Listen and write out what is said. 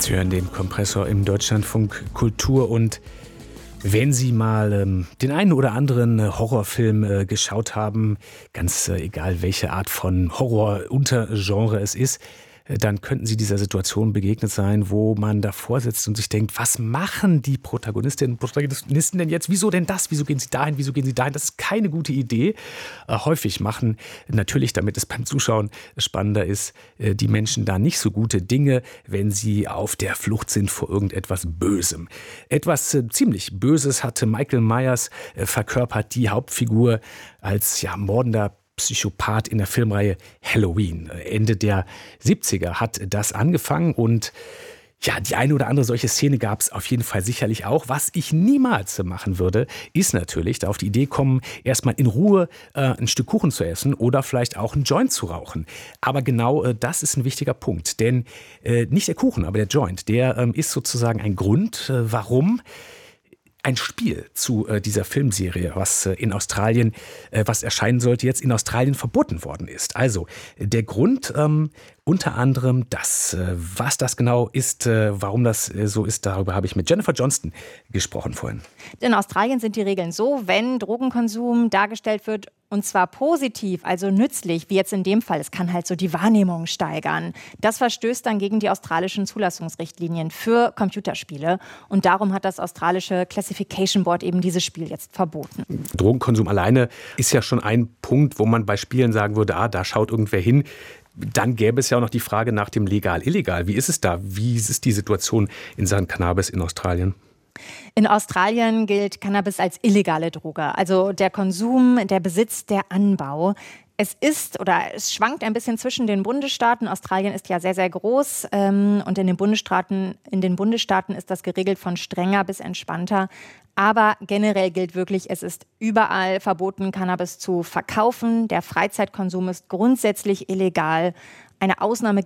Sie hören den Kompressor im Deutschlandfunk Kultur, und wenn Sie mal den einen oder anderen Horrorfilm geschaut haben, ganz egal welche Art von Horror-Untergenre es ist, dann könnten Sie dieser Situation begegnet sein, wo man davor sitzt und sich denkt, was machen die Protagonistinnen und Protagonisten denn jetzt? Wieso denn das? Wieso gehen sie dahin? Wieso gehen sie dahin? Das ist keine gute Idee. Häufig machen natürlich, damit es beim Zuschauen spannender ist, die Menschen da nicht so gute Dinge, wenn sie auf der Flucht sind vor irgendetwas Bösem. Etwas ziemlich Böses hatte Michael Myers verkörpert, die Hauptfigur, als mordender Psychopath in der Filmreihe Halloween. Ende der 70er hat das angefangen, und die eine oder andere solche Szene gab es auf jeden Fall sicherlich auch. Was ich niemals machen würde, ist natürlich da auf die Idee kommen, erstmal in Ruhe ein Stück Kuchen zu essen oder vielleicht auch einen Joint zu rauchen. Aber genau das ist ein wichtiger Punkt, denn nicht der Kuchen, aber der Joint, der ist sozusagen ein Grund, warum ein Spiel zu dieser Filmserie, was in Australien, was erscheinen sollte, jetzt in Australien verboten worden ist. Also der Grund unter anderem, was das genau ist, warum das so ist, darüber habe ich mit Jennifer Johnston gesprochen vorhin. In Australien sind die Regeln so, wenn Drogenkonsum dargestellt wird, und zwar positiv, also nützlich, wie jetzt in dem Fall, es kann halt so die Wahrnehmung steigern. Das verstößt dann gegen die australischen Zulassungsrichtlinien für Computerspiele. Und darum hat das australische Classification Board eben dieses Spiel jetzt verboten. Drogenkonsum alleine ist ja schon ein Punkt, wo man bei Spielen sagen würde, da schaut irgendwer hin. Dann gäbe es ja auch noch die Frage nach dem Legal-Illegal. Wie ist es da? Wie ist die Situation in Sachen Cannabis in Australien? In Australien gilt Cannabis als illegale Droge. Also der Konsum, der Besitz, der Anbau. Es schwankt ein bisschen zwischen den Bundesstaaten. Australien ist ja sehr, sehr groß. Und in den Bundesstaaten ist das geregelt von strenger bis entspannter. Aber generell gilt wirklich, es ist überall verboten, Cannabis zu verkaufen. Der Freizeitkonsum ist grundsätzlich illegal. Eine Ausnahme